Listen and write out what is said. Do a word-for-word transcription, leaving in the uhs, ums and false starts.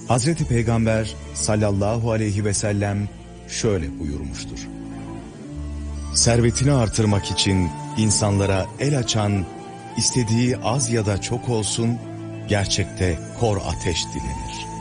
Hazreti Peygamber sallallahu aleyhi ve sellem şöyle buyurmuştur. Servetini artırmak için insanlara el açan, istediği az ya da çok olsun, gerçekte kor ateş dilenir.